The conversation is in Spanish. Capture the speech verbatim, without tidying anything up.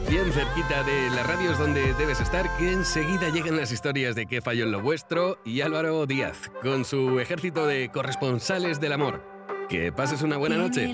bien cerquita de las radios donde debes estar, que enseguida llegan las historias de Qué falló en lo vuestro y Álvaro Díaz, con su ejército de corresponsales del amor. Que pases una buena noche.